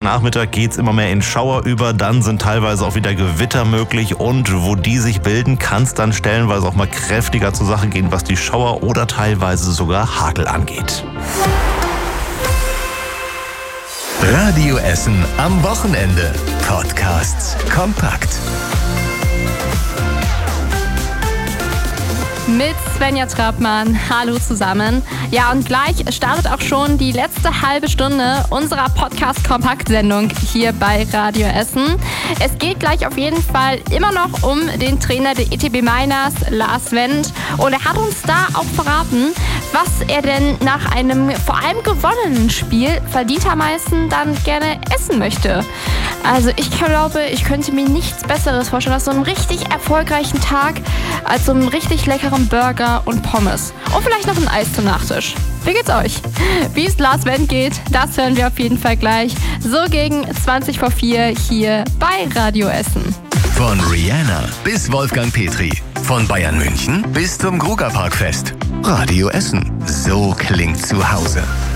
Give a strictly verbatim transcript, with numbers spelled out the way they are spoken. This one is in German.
Nachmittag geht's immer mehr in Schauer über, dann sind teilweise auch wieder Gewitter möglich und wo die sich bilden, kann es dann stellenweise auch mal kräftiger zur Sache gehen, was die Schauer oder teilweise sogar Hagel angeht. Radio Essen am Wochenende. Podcasts kompakt. Mit Svenja Trappmann. Hallo zusammen. Ja, und gleich startet auch schon die letzte halbe Stunde unserer Podcast-Kompakt-Sendung hier bei Radio Essen. Es geht gleich auf jeden Fall immer noch um den Trainer der E T B Meiners, Lars Wendt. Und er hat uns da auch verraten, was er denn nach einem vor allem gewonnenen Spiel verdientermaßen dann gerne essen möchte. Also ich glaube, ich könnte mir nichts Besseres vorstellen als so einen richtig erfolgreichen Tag, als so einen richtig leckeren Burger und Pommes. Und vielleicht noch ein Eis zum Nachtisch. Wie geht's euch? Wie es Lars Wendt geht, das hören wir auf jeden Fall gleich. So gegen zwanzig vor vier hier bei Radio Essen. Von Rihanna bis Wolfgang Petri. Von Bayern München bis zum Grugerparkfest. Radio Essen. So klingt zu Hause.